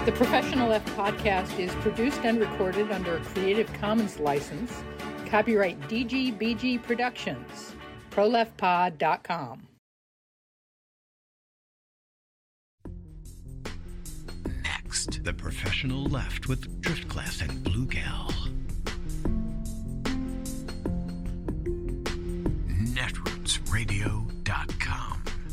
The Professional Left podcast is produced and recorded under a Creative Commons license. Copyright DGBG Productions. ProLeftPod.com. Next, The Professional Left with Driftglass and Blue Gal. Netrootsradio.com.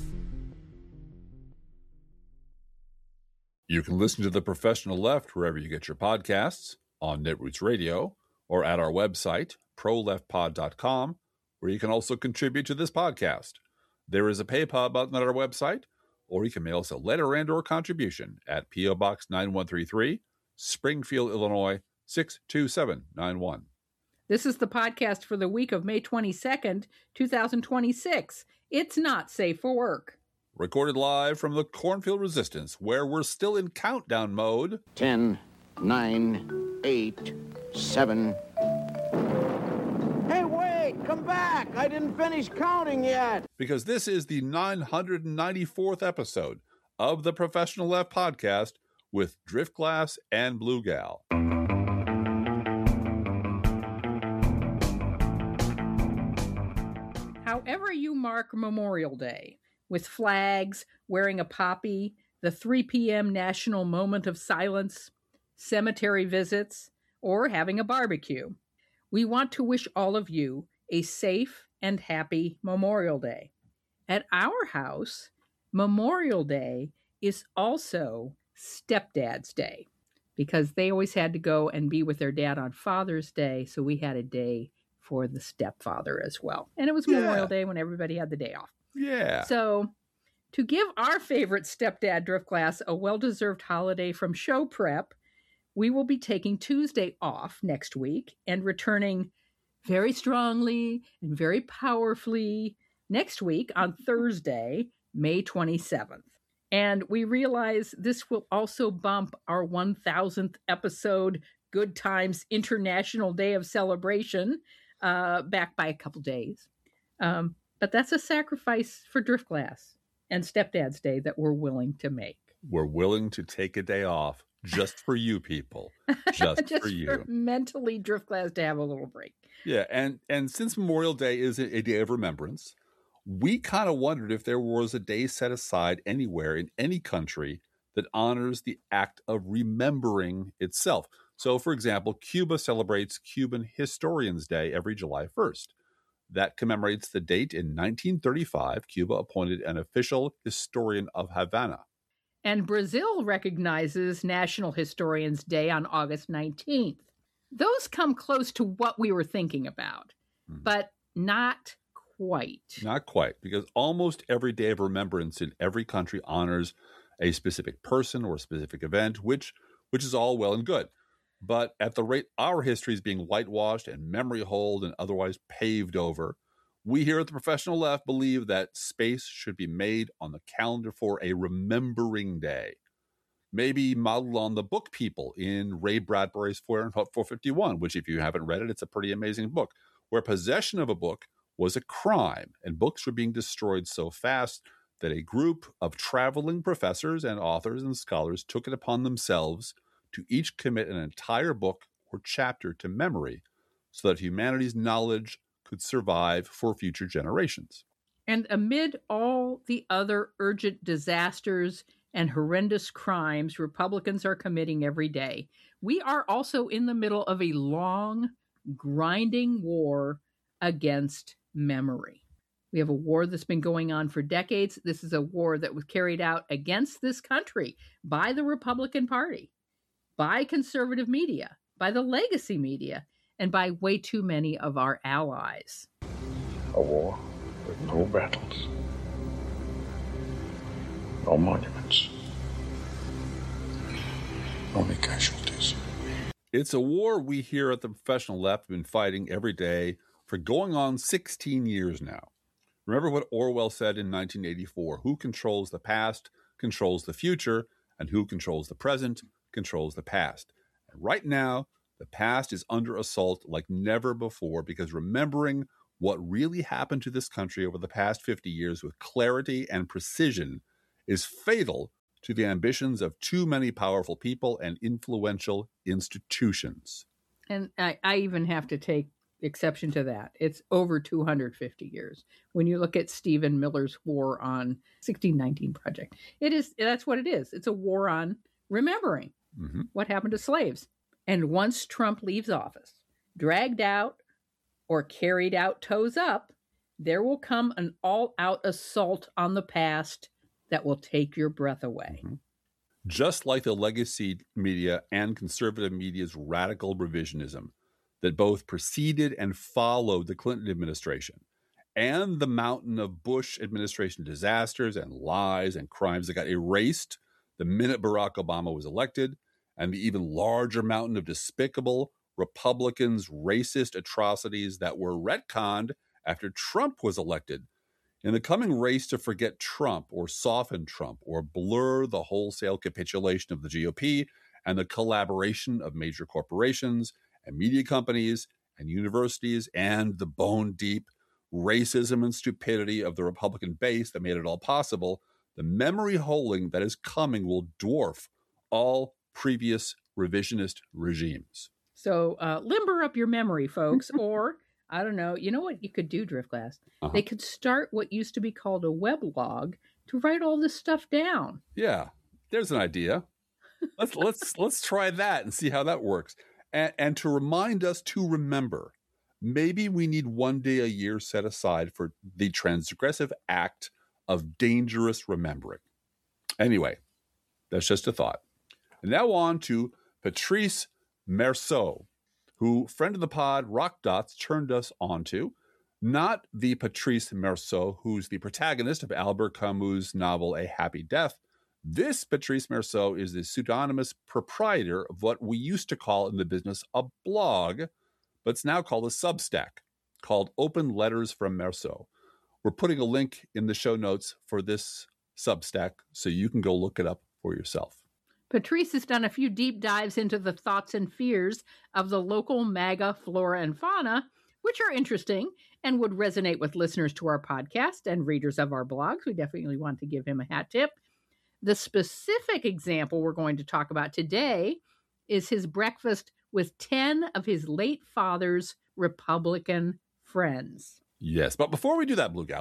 You can listen to The Professional Left wherever you get your podcasts, on Netroots Radio, or at our website, proleftpod.com, where you can also contribute to this podcast. There is a PayPal button at our website, or you can mail us a letter and or contribution at P.O. Box 9133, Springfield, Illinois, 62791. This is the podcast for the week of May 22nd, 2026. It's not safe for work. Recorded live from the Cornfield Resistance, where we're still in countdown mode. 10, 9, 8, 7. Hey, wait! Come back! I didn't finish counting yet! Because this is the 994th episode of the Professional Left podcast with Driftglass and Blue Gal. However you mark Memorial Day, with flags, wearing a poppy, the 3 p.m. national moment of silence, cemetery visits, or having a barbecue, we want to wish all of you a safe and happy Memorial Day. At our house, Memorial Day is also Stepdad's Day, because they always had to go and be with their dad on Father's Day, so we had a day for the stepfather as well. And it was Memorial Day when everybody had the day off. Yeah. So, to give our favorite stepdad Driftglass a well-deserved holiday from show prep, we will be taking Tuesday off next week and returning very strongly and very powerfully next week on Thursday, May 27th. And we realize this will also bump our 1000th episode Good Times International Day of Celebration back by a couple days. But that's a sacrifice for Driftglass and Stepdad's Day that we're willing to make. We're willing to take a day off just for you people. Just for you. For mentally Driftglass to have a little break. Yeah, and since Memorial Day is a day of remembrance, we kind of wondered if there was a day set aside anywhere in any country that honors the act of remembering itself. So, for example, Cuba celebrates Cuban Historians Day every July 1st. That commemorates the date in 1935, Cuba appointed an official historian of Havana. And Brazil recognizes National Historians Day on August 19th. Those come close to what we were thinking about, but not quite. Not quite, because almost every day of remembrance in every country honors a specific person or a specific event, which is all well and good. But at the rate our history is being whitewashed and memory holed and otherwise paved over, we here at the Professional Left believe that space should be made on the calendar for a remembering day. Maybe modeled on the book People in Ray Bradbury's 451, which if you haven't read it, it's a pretty amazing book, where possession of a book was a crime and books were being destroyed so fast that a group of traveling professors and authors and scholars took it upon themselves to each commit an entire book or chapter to memory so that humanity's knowledge could survive for future generations. And amid all the other urgent disasters and horrendous crimes Republicans are committing every day, we are also in the middle of a long, grinding war against memory. We have a war that's been going on for decades. This is a war that was carried out against this country by the Republican Party, by conservative media, by the legacy media, and by way too many of our allies. A war with no battles, no monuments, only casualties. It's a war we here at the Professional Left have been fighting every day for going on 16 years now. Remember what Orwell said in 1984, who controls the past controls the future, and who controls the present controls the past. And right now, the past is under assault like never before, because remembering what really happened to this country over the past 50 years with clarity and precision is fatal to the ambitions of too many powerful people and influential institutions. And I even have to take exception to that. It's over 250 years. When you look at Stephen Miller's War on 1619 Project, that's what it is. It's a war on remembering what happened to slaves. And once Trump leaves office, dragged out or carried out toes up, there will come an all-out assault on the past that will take your breath away. Just like the legacy media and conservative media's radical revisionism that both preceded and followed the Clinton administration, and the mountain of Bush administration disasters and lies and crimes that got erased the minute Barack Obama was elected, and the even larger mountain of despicable Republicans' racist atrocities that were retconned after Trump was elected. In the coming race to forget Trump or soften Trump or blur the wholesale capitulation of the GOP and the collaboration of major corporations and media companies and universities and the bone-deep racism and stupidity of the Republican base that made it all possible, the memory holding that is coming will dwarf all previous revisionist regimes. So limber up your memory, folks, or I don't know. You know what you could do, Driftglass? They could start what used to be called a weblog to write all this stuff down. Yeah, there's an idea. Let's try that and see how that works. And to remind us to remember, maybe we need one day a year set aside for the transgressive act of dangerous remembering. Anyway, that's just a thought. And now on to Patrice Merceau, who, friend of the pod, Rock Dots, turned us on to. Not the Patrice Merceau, who's the protagonist of Albert Camus' novel A Happy Death. This Patrice Merceau is the pseudonymous proprietor of what we used to call in the business a blog, but it's now called a Substack, called Open Letters from Merceau. We're putting a link in the show notes for this Substack so you can go look it up for yourself. Patrice has done a few deep dives into the thoughts and fears of the local MAGA flora and fauna, which are interesting and would resonate with listeners to our podcast and readers of our blogs. We definitely want to give him a hat tip. The specific example we're going to talk about today is his breakfast with 10 of his late father's Republican friends. Yes, but before we do that, Blue Gal,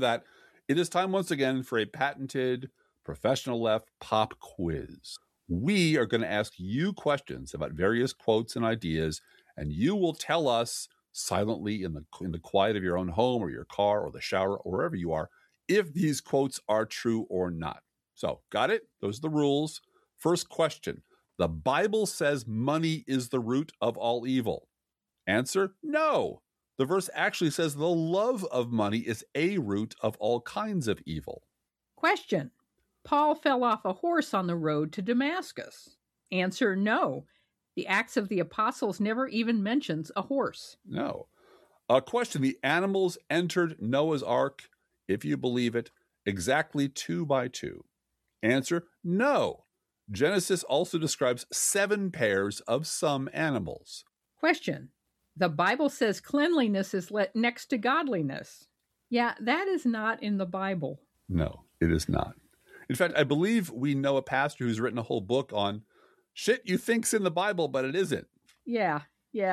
it is time once again for a patented professional left pop quiz. We are going to ask you questions about various quotes and ideas, and you will tell us silently in the quiet of your own home or your car or the shower or wherever you are if these quotes are true or not. So, got it? Those are the rules. First question. The Bible says money is the root of all evil. Answer, no. The verse actually says the love of money is a root of all kinds of evil. Question. Paul fell off a horse on the road to Damascus. Answer, no. The Acts of the Apostles never even mentions a horse. No. Question. The animals entered Noah's Ark, if you believe it, exactly 2 by 2. Answer, no. Genesis also describes 7 pairs of some animals. Question. The Bible says cleanliness is next to godliness. Yeah, that is not in the Bible. No, it is not. In fact, I believe we know a pastor who's written a whole book on shit you think's in the Bible, but it isn't. Yeah.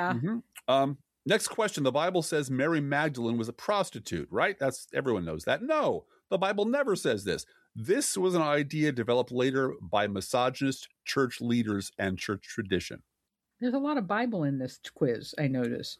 Next question. The Bible says Mary Magdalene was a prostitute, right? Everyone knows that. No, the Bible never says this. This was an idea developed later by misogynist church leaders and church tradition. There's a lot of Bible in this quiz, I noticed.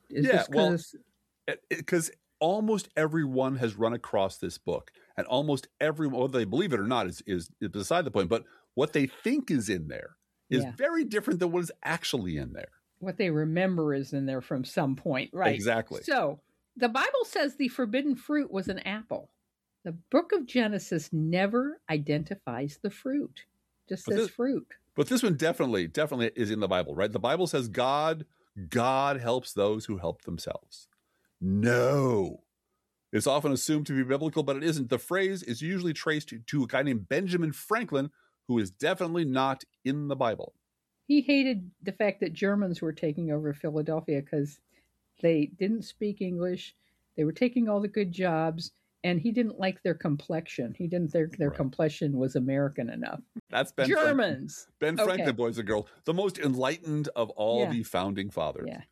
Because almost everyone has run across this book, and almost everyone, whether they believe it or not, is beside the point. But what they think is in there is very different than what is actually in there. What they remember is in there from some point, right? Exactly. So the Bible says the forbidden fruit was an apple. The book of Genesis never identifies the fruit, just says fruit. But this one definitely is in the Bible, right? The Bible says God helps those who help themselves. No. It's often assumed to be biblical, but it isn't. The phrase is usually traced to a guy named Benjamin Franklin, who is definitely not in the Bible. He hated the fact that Germans were taking over Philadelphia because they didn't speak English. They were taking all the good jobs, And he didn't like their complexion. He didn't think their complexion was American enough. That's Ben Germans. Ben Franklin, boys and girls, the most enlightened of all the founding fathers. Yeah.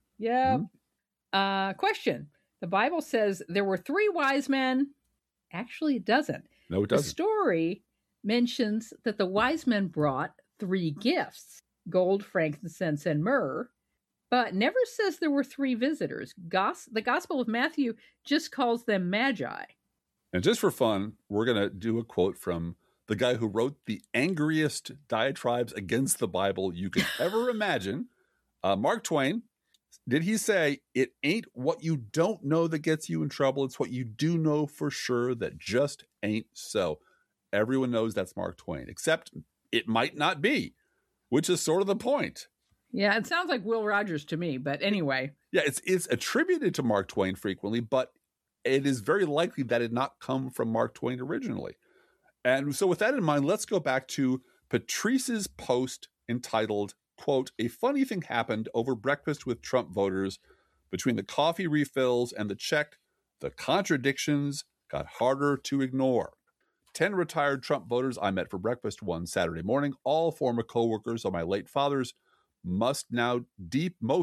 Yeah. Question. The Bible says there were 3 wise men. Actually, it doesn't. No, it doesn't. The story mentions that the wise men brought 3 gifts, gold, frankincense, and myrrh, but never says there were 3 visitors. The Gospel of Matthew just calls them magi. And just for fun, we're going to do a quote from the guy who wrote the angriest diatribes against the Bible you could ever imagine, Mark Twain. Did he say, "It ain't what you don't know that gets you in trouble. It's what you do know for sure that just ain't so." Everyone knows that's Mark Twain, except it might not be, which is sort of the point. Yeah, it sounds like Will Rogers to me, but anyway. Yeah, it's attributed to Mark Twain frequently, but it is very likely that it not come from Mark Twain originally. And so with that in mind, let's go back to Patrice's post entitled, quote, "A funny thing happened over breakfast with Trump voters. Between the coffee refills and the check, the contradictions got harder to ignore. 10 retired Trump voters I met for breakfast one Saturday morning, all former co-workers of my late father's, most now deep in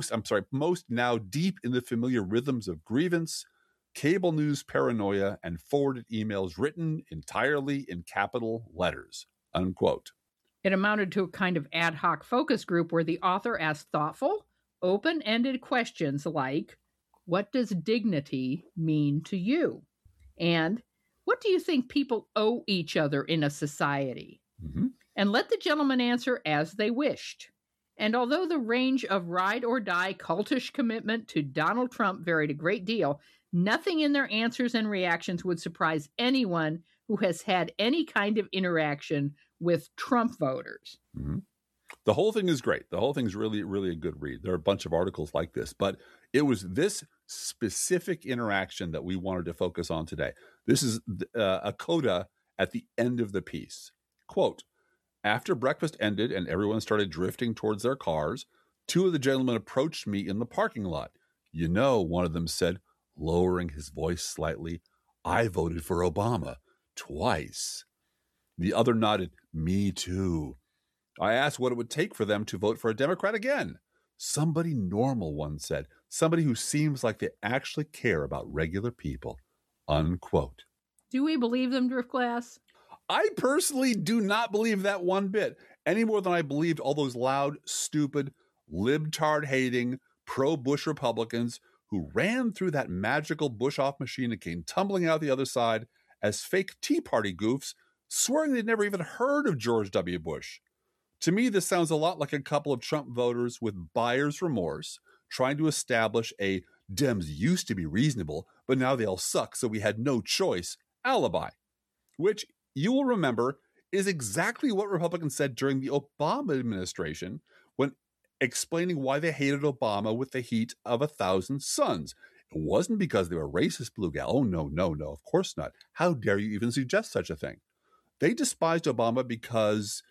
the familiar rhythms of grievance, cable news paranoia, and forwarded emails written entirely in capital letters," unquote. It amounted to a kind of ad hoc focus group where the author asked thoughtful, open-ended questions like, what does dignity mean to you? And what do you think people owe each other in a society? Mm-hmm. And let the gentlemen answer as they wished. And although the range of ride or die cultish commitment to Donald Trump varied a great deal, nothing in their answers and reactions would surprise anyone who has had any kind of interaction with Trump voters. Mm-hmm. The whole thing is great. The whole thing's really, really a good read. There are a bunch of articles like this, but it was this specific interaction that we wanted to focus on today. This is a coda at the end of the piece. Quote, "After breakfast ended and everyone started drifting towards their cars, 2 of the gentlemen approached me in the parking lot. 'You know,' one of them said, lowering his voice slightly, 'I voted for Obama twice.' The other nodded, 'Me too.' I asked what it would take for them to vote for a Democrat again. 'Somebody normal,' one said. 'Somebody who seems like they actually care about regular people,' unquote." Do we believe them, Drift Glass? I personally do not believe that one bit, any more than I believed all those loud, stupid, libtard-hating, pro-Bush Republicans who ran through that magical Bush-off machine and came tumbling out the other side as fake Tea Party goofs, swearing they'd never even heard of George W. Bush. To me, this sounds a lot like a couple of Trump voters with buyer's remorse, trying to establish a Dems used to be reasonable, but now they all suck, so we had no choice alibi, which you will remember is exactly what Republicans said during the Obama administration when explaining why they hated Obama with the heat of 1,000 suns. It wasn't because they were racist, blue gal. Oh, no, of course not. How dare you even suggest such a thing? They despised Obama because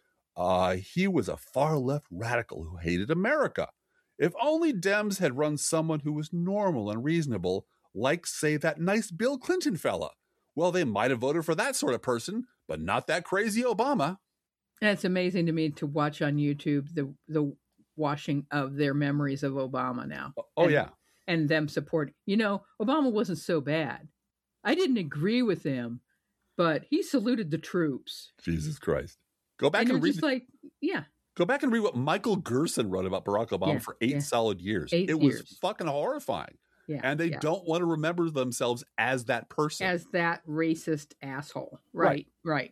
he was a far-left radical who hated America. If only Dems had run someone who was normal and reasonable, like, say, that nice Bill Clinton fella, well, they might have voted for that sort of person, but not that crazy Obama. And it's amazing to me to watch on YouTube the washing of their memories of Obama now. And them support. Obama wasn't so bad. I didn't agree with him, but he saluted the troops. Jesus Christ. Go back and read. Go back and read what Michael Gerson wrote about Barack Obama for 8 solid years. It was fucking horrifying. Yeah, and they don't want to remember themselves as that person. As that racist asshole. Right.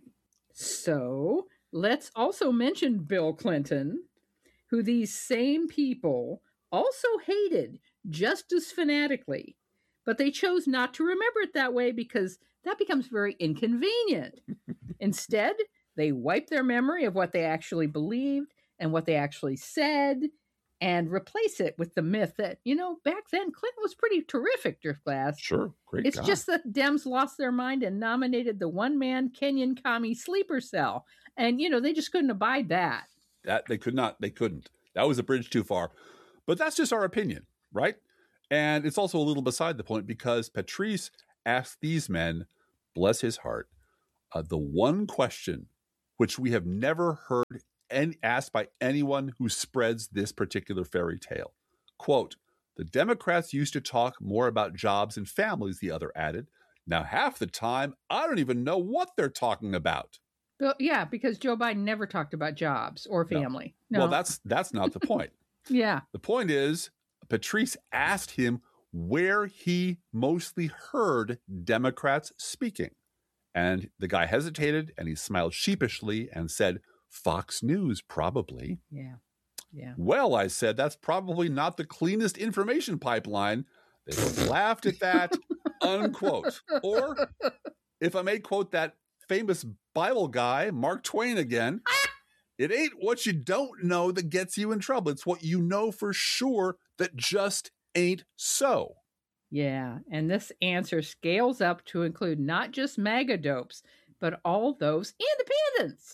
So let's also mention Bill Clinton, who these same people also hated just as fanatically. But they chose not to remember it that way because that becomes very inconvenient. Instead, they wiped their memory of what they actually believed and what they actually said and replace it with the myth that, back then Clinton was pretty terrific, Drift Glass. Sure, great It's guy. just that Dems lost their mind and nominated the one-man Kenyan commie sleeper cell. And, they just couldn't abide that. That they couldn't. That was a bridge too far. But that's just our opinion, right? And it's also a little beside the point because Patrice asked these men bless his heart, the one question which we have never heard asked by anyone who spreads this particular fairy tale. Quote, the Democrats used to talk more about jobs and families, the other added. Now, half the time, I don't even know what they're talking about. Well, yeah, because Joe Biden never talked about jobs or family. No. Well, that's not the point. Yeah. The point is, Patrice asked him where he mostly heard Democrats speaking. And the guy hesitated, and he smiled sheepishly and said, Fox News, probably. Yeah. Yeah. Well, I said, that's probably not the cleanest information pipeline. They both laughed at that, unquote. Or, if I may quote that famous Bible guy, Mark Twain again, it ain't what you don't know that gets you in trouble. It's what you know for sure that just ain't so. Yeah, and this answer scales up to include not just MAGA dopes, but all those independents,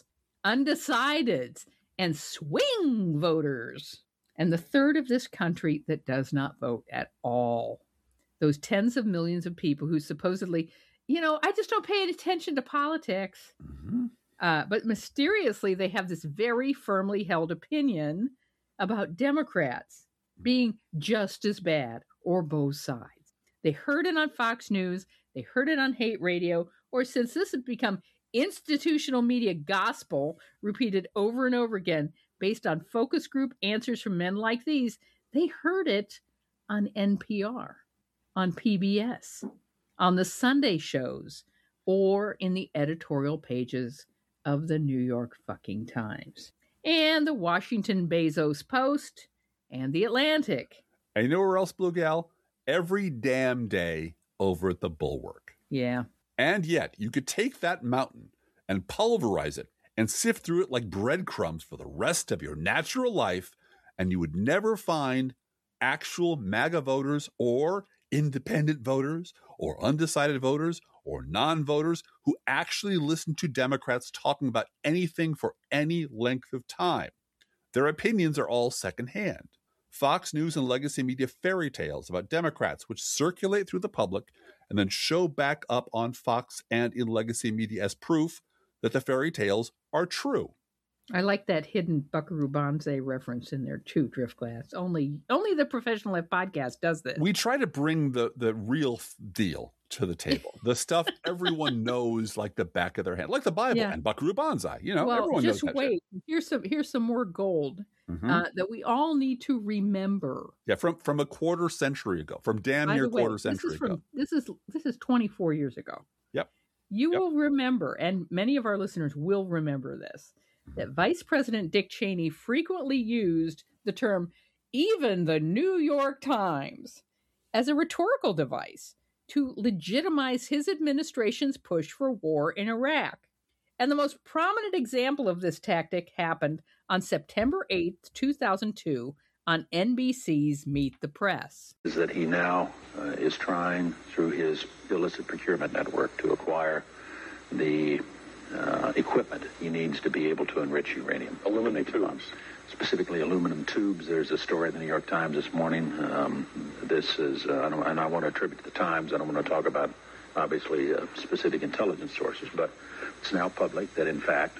undecideds, and swing voters. And the third of this country that does not vote at all. Those tens of millions of people who supposedly, I just don't pay attention to politics. Mm-hmm. But mysteriously, they have this very firmly held opinion about Democrats being just as bad or both sides. They heard it on Fox News. They heard it on hate radio. Or since this has become institutional media gospel repeated over and over again based on focus group answers from men like these, they heard it on NPR, on PBS, on the Sunday shows, or in the editorial pages of the New York fucking Times, and the Washington Bezos Post, and the Atlantic. And you know where else, Blue Gal? Every damn day over at the Bulwark. Yeah. And yet, you could take that mountain and pulverize it and sift through it like breadcrumbs for the rest of your natural life, and you would never find actual MAGA voters or independent voters or undecided voters or non-voters who actually listen to Democrats talking about anything for any length of time. Their opinions are all secondhand. Fox News and legacy media fairy tales about Democrats, which circulate through the public and then show back up on Fox and in legacy media as proof that the fairy tales are true. I like that hidden Buckaroo Banzai reference in there too, Driftglass. Only the Professional Left podcast does this. We try to bring the real deal to the table. The stuff everyone knows like the back of their hand, like the Bible and Buckaroo Banzai. Well, everyone knows that. Just wait. Here's some more gold that we all need to remember. Yeah, from a quarter century ago, from damn near quarter century ago. This is 24 years ago. Yep. You will remember, and many of our listeners will remember this, that Vice President Dick Cheney frequently used the term "even the New York Times" as a rhetorical device to legitimize his administration's push for war in Iraq. And the most prominent example of this tactic happened on September 8th, 2002, on NBC's Meet the Press. Is that he now is trying, through his illicit procurement network, to acquire the equipment he needs to be able to enrich uranium. Aluminum tubes. Specifically aluminum tubes. There's a story in the New York Times this morning. This is, and I want to attribute to the Times. I don't want to talk about, obviously, specific intelligence sources, but it's now public that, in fact,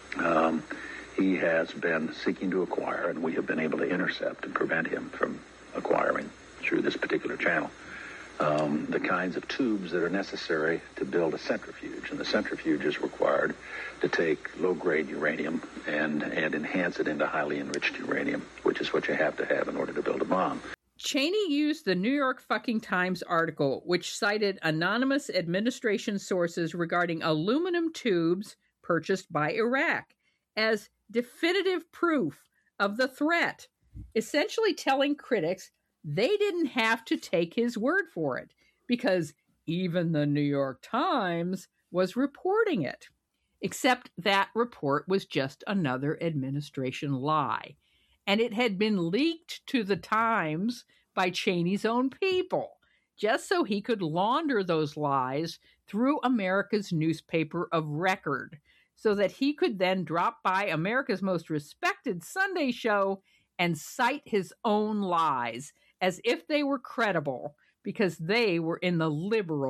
he has been seeking to acquire, and we have been able to intercept and prevent him from acquiring through this particular channel, the kinds of tubes that are necessary to build a centrifuge. And the centrifuge is required to take low-grade uranium and enhance it into highly enriched uranium, which is what you have to have in order to build a bomb. Cheney used the New York fucking Times article, which cited anonymous administration sources regarding aluminum tubes purchased by Iraq, as definitive proof of the threat, essentially telling critics they didn't have to take his word for it because even the New York Times was reporting it. Except that report was just another administration lie. And it had been leaked to the Times by Cheney's own people, just so he could launder those lies through America's newspaper of record, so that he could then drop by America's most respected Sunday show and cite his own lies as if they were credible, because they were in the liberal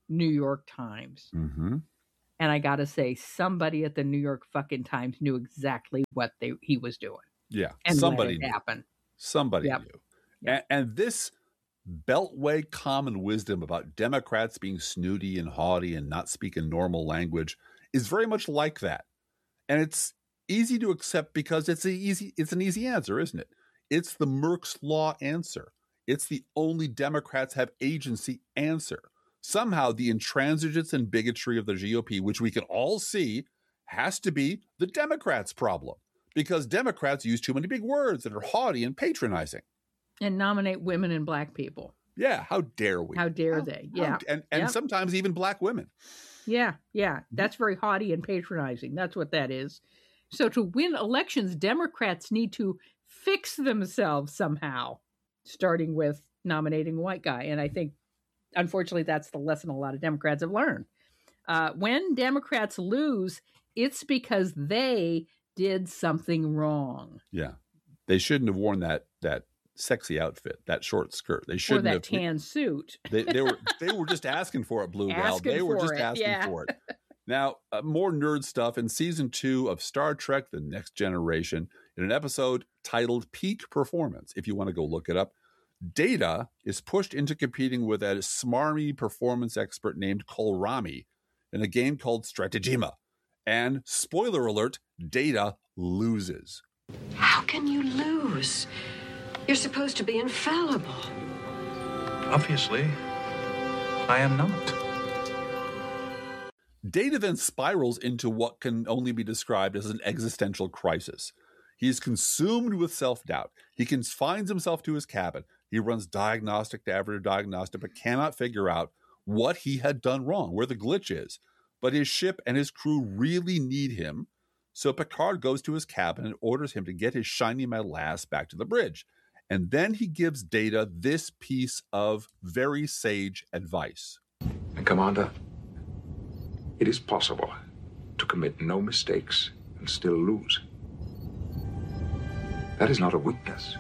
New York Times. Mm-hmm. And I got to say, somebody at the New York fucking Times knew exactly what he was doing. Yeah. And Somebody let it knew. happen. Somebody Yep. knew. Yep. And this Beltway common wisdom about Democrats being snooty and haughty and not speaking normal language is very much like that. And it's easy to accept because it's an easy answer, isn't it? It's the Merck's Law answer. It's the only Democrats have agency answer. Somehow the intransigence and bigotry of the GOP, which we can all see, has to be the Democrats' problem because Democrats use too many big words and are haughty and patronizing. And nominate women and black people. Yeah, how dare we? How dare they? Yeah. And Yep. sometimes even black women. Yeah. That's very haughty and patronizing. That's what that is. So to win elections, Democrats need to fix themselves somehow, starting with nominating a white guy. And I think, unfortunately, that's the lesson a lot of Democrats have learned. When Democrats lose, it's because they did something wrong. Yeah. They shouldn't have worn that sexy outfit, that short skirt. They Or shouldn't that have. tan suit. They were just asking for it, Blue Val. Asking They were for just it, asking yeah. for it. Now, more nerd stuff in season 2 of Star Trek: The Next Generation, in an episode titled Peak Performance. If you want to go look it up, Data is pushed into competing with a smarmy performance expert named Kolrami in a game called Strategema. And spoiler alert, Data loses. How can you lose? You're supposed to be infallible. Obviously, I am not. Data then spirals into what can only be described as an existential crisis. He is consumed with self-doubt. He confines himself to his cabin. He runs diagnostic after diagnostic, but cannot figure out what he had done wrong, where the glitch is. But his ship and his crew really need him. So Picard goes to his cabin and orders him to get his shiny metal ass back to the bridge. And then he gives Data this piece of very sage advice. And Commander, it is possible to commit no mistakes and still lose. That is not a weakness.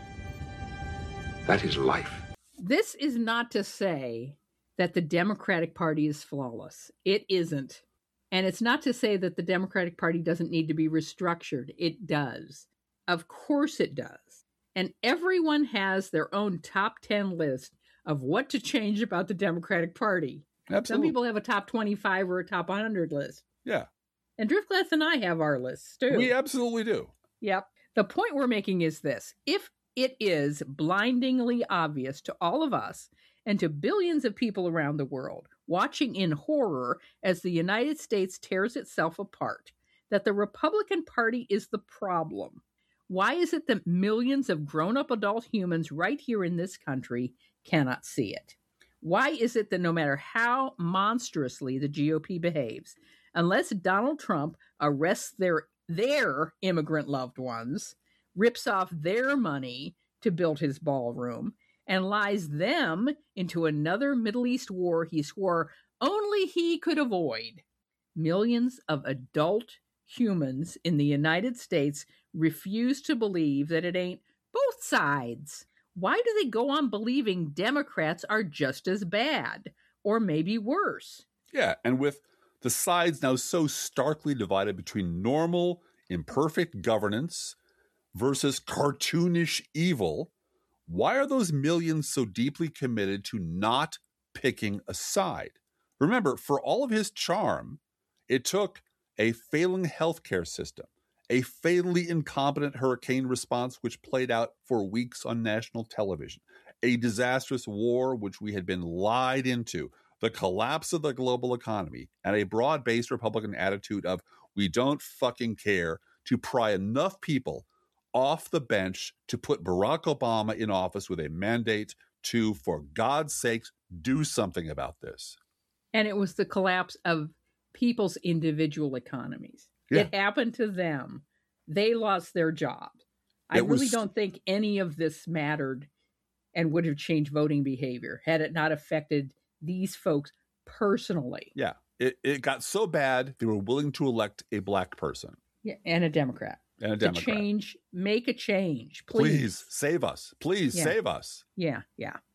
That is life. This is not to say that the Democratic Party is flawless. It isn't. And it's not to say that the Democratic Party doesn't need to be restructured. It does. Of course it does. And everyone has their own top 10 list of what to change about the Democratic Party. Absolutely. Some people have a top 25 or a top 100 list. Yeah, And Driftglass and I have our lists too. we absolutely do. Yep. The point we're making is this. If it is blindingly obvious to all of us and to billions of people around the world watching in horror as the United States tears itself apart, that the Republican Party is the problem, why is it that millions of grown-up adult humans right here in this country cannot see it? Why is it that no matter how monstrously the GOP behaves, unless Donald Trump arrests their immigrant loved ones, rips off their money to build his ballroom, and lies them into another Middle East war he swore only he could avoid, millions of adult humans in the United States refuse to believe that it ain't both sides. Why do they go on believing Democrats are just as bad, or maybe worse? Yeah, and with the sides now so starkly divided between normal, imperfect governance versus cartoonish evil, why are those millions so deeply committed to not picking a side? Remember, for all of his charm, it took a failing healthcare system, a fatally incompetent hurricane response which played out for weeks on national television, a disastrous war which we had been lied into, the collapse of the global economy, and a broad-based Republican attitude of we don't fucking care to pry enough people off the bench to put Barack Obama in office with a mandate to, for God's sakes, do something about this. And it was the collapse of people's individual economies. Yeah. It happened to them. They lost their jobs. I really don't think any of this mattered and would have changed voting behavior had it not affected these folks personally. Yeah. It got so bad they were willing to elect a black person. Yeah, and a Democrat. And a To Democrat. make a change, Please please. save us. Please Yeah. save us. Yeah, yeah.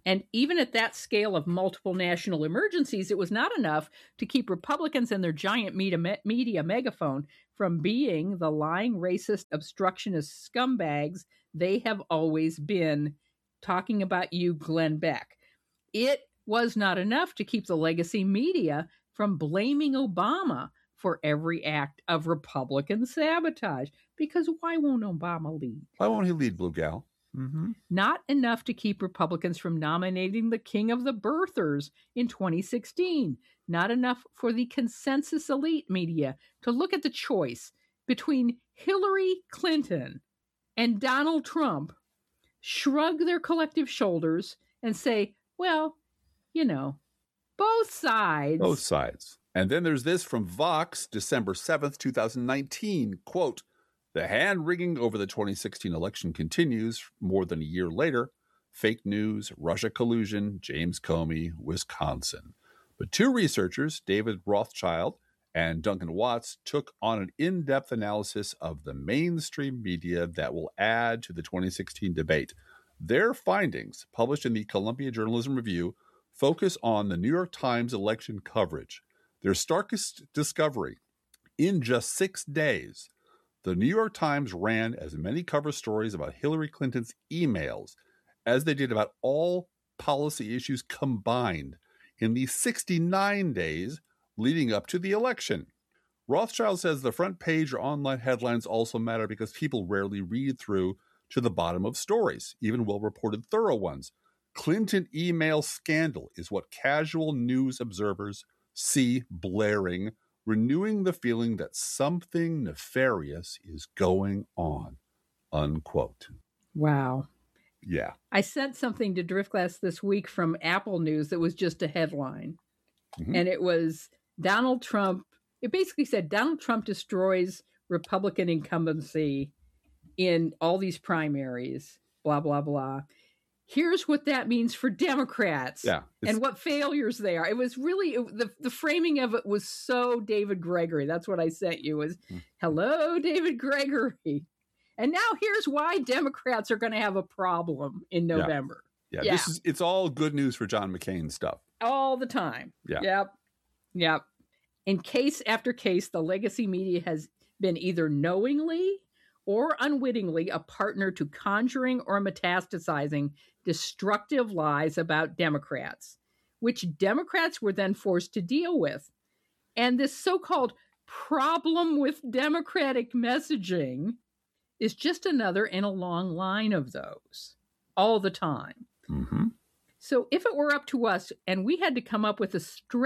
And even at that scale of multiple national emergencies, it was not enough to keep Republicans and their giant media megaphone from being the lying, racist, obstructionist scumbags they have always been, talking about you, Glenn Beck. It was not enough to keep the legacy media from blaming Obama for every act of Republican sabotage. Because why won't Obama lead? Why won't he lead, Blue Gal? Mm-hmm. Not enough to keep Republicans from nominating the king of the birthers in 2016. Not enough for the consensus elite media to look at the choice between Hillary Clinton and Donald Trump, shrug their collective shoulders, and say, well, you know, both sides. Both sides. And then there's this from Vox, December 7th, 2019, quote, "The hand-wringing over the 2016 election continues more than a year later. Fake news, Russia collusion, James Comey, Wisconsin." But two researchers, David Rothschild and Duncan Watts, took on an in-depth analysis of the mainstream media that will add to the 2016 debate. Their findings, published in the Columbia Journalism Review, focus on the New York Times election coverage. Their starkest discovery: in just 6 days, the New York Times ran as many cover stories about Hillary Clinton's emails as they did about all policy issues combined in the 69 days leading up to the election. Rothschild says the front page or online headlines also matter because people rarely read through to the bottom of stories, even well-reported thorough ones. Clinton email scandal is what casual news observers see blaring, renewing the feeling that something nefarious is going on, unquote. Wow. Yeah. I sent something to Driftglass this week from Apple News that was just a headline. Mm-hmm. And it was Donald Trump. It basically said Donald Trump destroys Republican incumbency in all these primaries, blah, blah, blah. Here's what that means for Democrats and what failures they are. It was really, the framing of it was so David Gregory. That's what I sent you was, hello, David Gregory. And now here's why Democrats are going to have a problem in November. Yeah. It's all good news for John McCain stuff. All the time. Yeah. Yep. In case after case, the legacy media has been either knowingly or unwittingly a partner to conjuring or metastasizing destructive lies about Democrats, which Democrats were then forced to deal with. And this so-called problem with Democratic messaging is just another in a long line of those all the time. Mm-hmm. So if it were up to us and we had to come up with a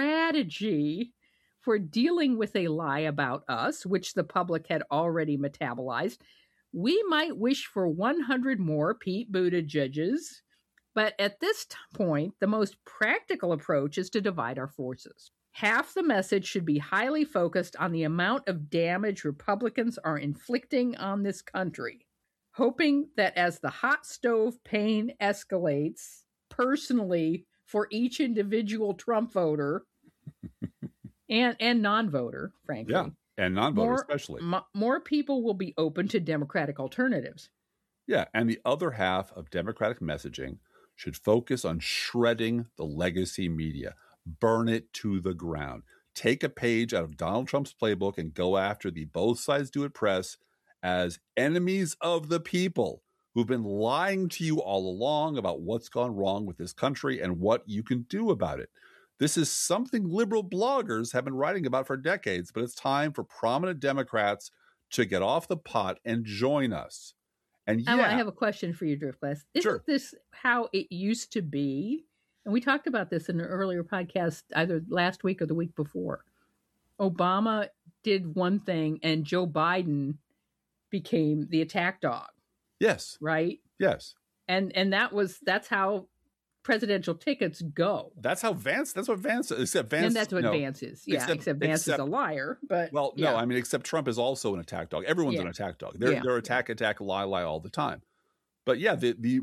strategy for dealing with a lie about us, which the public had already metabolized, we might wish for 100 more Pete Buttigieg's. But at this point, the most practical approach is to divide our forces. Half the message should be highly focused on the amount of damage Republicans are inflicting on this country, hoping that as the hot stove pain escalates personally for each individual Trump voter and non-voter, frankly. Yeah, and non-voter especially. More people will be open to Democratic alternatives. Yeah, and the other half of Democratic messaging should focus on shredding the legacy media. Burn it to the ground. Take a page out of Donald Trump's playbook and go after the both sides do it press as enemies of the people who've been lying to you all along about what's gone wrong with this country and what you can do about it. This is something liberal bloggers have been writing about for decades, but it's time for prominent Democrats to get off the pot and join us. And I have a question for you, Driftglass. Isn't this how it used to be? And we talked about this in an earlier podcast, either last week or the week before. Obama did one thing and Joe Biden became the attack dog. Yes. Right? Yes. And that's how presidential tickets go. That's what Vance, except Vance. And that's what Vance is. Yeah, except Vance is a liar. But well, no, I mean, except Trump is also an attack dog. Everyone's an attack dog. They're attack, lie all the time. But yeah,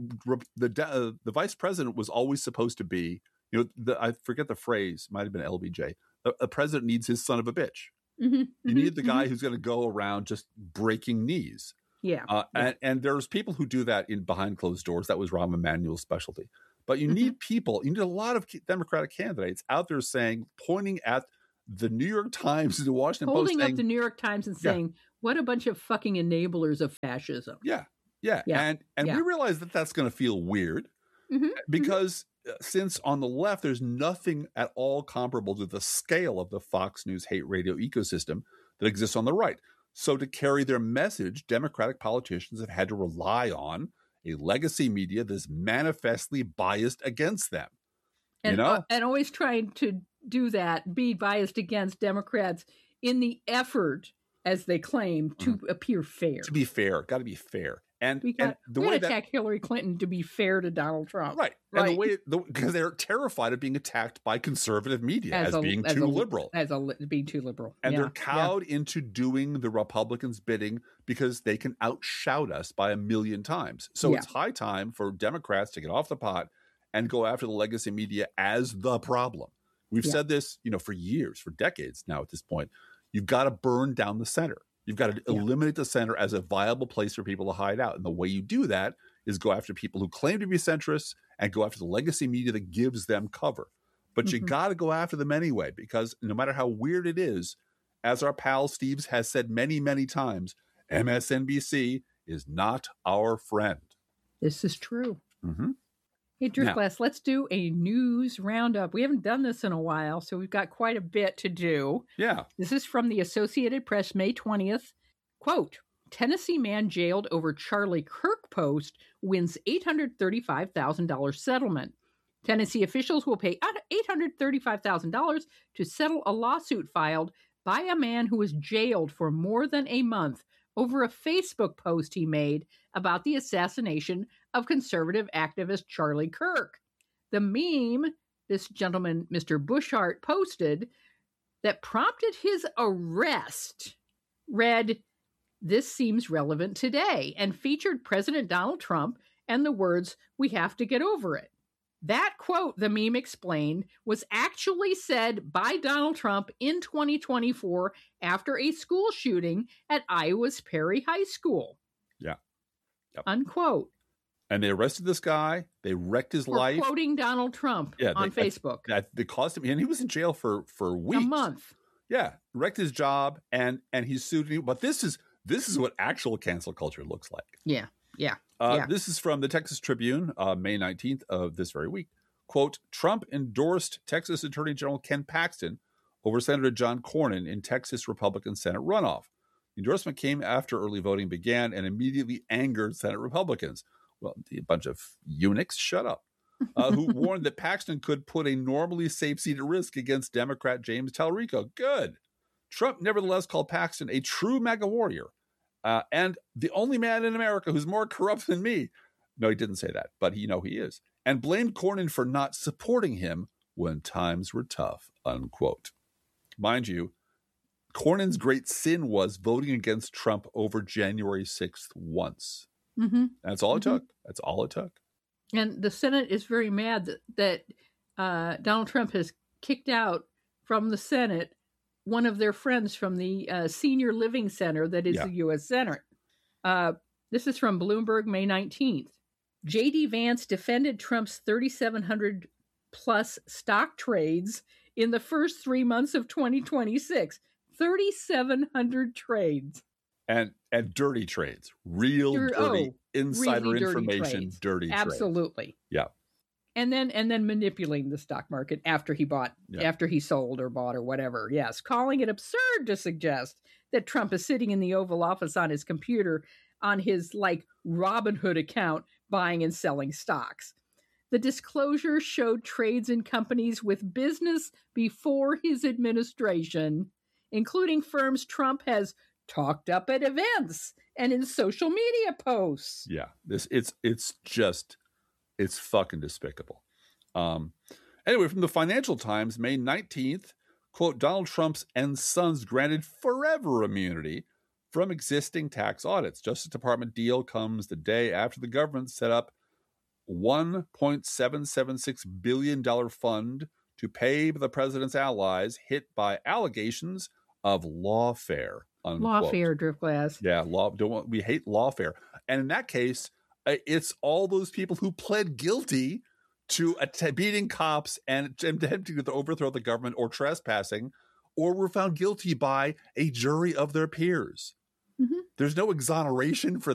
the vice president was always supposed to be, I forget the phrase, might have been LBJ. A president needs his son of a bitch. Mm-hmm, you need the guy who's going to go around just breaking knees. Yeah. And there's people who do that in behind closed doors. That was Rahm Emanuel's specialty. But you need people, you need a lot of Democratic candidates out there pointing at the New York Times and the Washington Post. Holding up the New York Times and saying, what a bunch of fucking enablers of fascism. Yeah. And we realize that that's going to feel weird because since on the left, there's nothing at all comparable to the scale of the Fox News hate radio ecosystem that exists on the right. So to carry their message, Democratic politicians have had to rely on a legacy media that's manifestly biased against them. And always trying to do that, be biased against Democrats in the effort, as they claim, to appear fair. To be fair. Got to be fair. And we got to attack Hillary Clinton to be fair to Donald Trump. Right. And because they're terrified of being attacked by conservative media as being too liberal. Being too liberal. And they're cowed into doing the Republicans' bidding because they can outshout us by 1,000,000 times. So it's high time for Democrats to get off the pot and go after the legacy media as the problem. We've said this, for years, for decades now at this point. You've got to burn down the center. You've got to eliminate the center as a viable place for people to hide out. And the way you do that is go after people who claim to be centrists and go after the legacy media that gives them cover. But you got to go after them anyway, because no matter how weird it is, as our pal Steve has said many, many times, MSNBC is not our friend. This is true. Hey, Driftglass, let's do a news roundup. We haven't done this in a while, so we've got quite a bit to do. Yeah. This is from the Associated Press, May 20th. Quote, Tennessee man jailed over Charlie Kirk post wins $835,000 settlement. Tennessee officials will pay $835,000 to settle a lawsuit filed by a man who was jailed for more than a month over a Facebook post he made about the assassination of conservative activist Charlie Kirk. The meme this gentleman, Mr. Bushart, posted that prompted his arrest read, "This seems relevant today," and featured President Donald Trump and the words, "We have to get over it." That quote, the meme explained, was actually said by Donald Trump in 2024 after a school shooting at Iowa's Perry High School. Yeah. Yep. Unquote. And they arrested this guy. They wrecked his life. Quoting Donald Trump on Facebook. They caused him, and he was in jail for weeks. A month. Yeah. Wrecked his job, and he's sued. But this is what actual cancel culture looks like. Yeah. This is from the Texas Tribune, May 19th of this very week. Quote, Trump endorsed Texas Attorney General Ken Paxton over Senator John Cornyn in Texas Republican Senate runoff. The endorsement came after early voting began and immediately angered Senate Republicans. Well, a bunch of eunuchs, shut up, who warned that Paxton could put a normally safe seat at risk against Democrat James Talrico. Good. Trump nevertheless called Paxton a true MAGA warrior. And the only man in America who's more corrupt than me. No, he didn't say that, but he is. And blamed Cornyn for not supporting him when times were tough, unquote. Mind you, Cornyn's great sin was voting against Trump over January 6th once. That's all it took. That's all it took. And the Senate is very mad that Donald Trump has kicked out from the Senate one of their friends from the Senior Living Center that is the U.S. Senate. This is from Bloomberg, May 19th. J.D. Vance defended Trump's 3,700 plus stock trades in the first 3 months of 2026. 3,700 trades. And dirty trades. Real dirty insider really information, dirty trades. Absolutely. Yeah. And then manipulating the stock market after he sold or bought or whatever. Yes, calling it absurd to suggest that Trump is sitting in the Oval Office on his computer on his Robinhood account buying and selling stocks. The disclosure showed trades in companies with business before his administration, including firms Trump has talked up at events and in social media posts. Yeah, it's fucking despicable. Anyway, from the Financial Times, May 19th, quote, Donald Trump's and sons granted forever immunity from existing tax audits. Justice Department deal comes the day after the government set up $1.776 billion fund to pay the president's allies hit by allegations of lawfare. Unquote. Lawfare, Driftglass. Yeah, we hate lawfare. And in that case, it's all those people who pled guilty to beating cops and attempting to overthrow the government or trespassing, or were found guilty by a jury of their peers. Mm-hmm. There's no exoneration for